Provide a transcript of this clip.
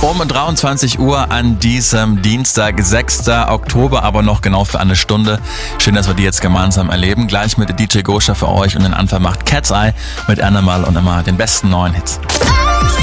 Um 23 Uhr an diesem Dienstag, 6. Oktober, aber noch genau für eine Stunde. Schön, dass wir die jetzt gemeinsam erleben. Gleich mit DJ Gosha für euch und den Anfang macht Cat's Eye mit Animal und immer den besten neuen Hits.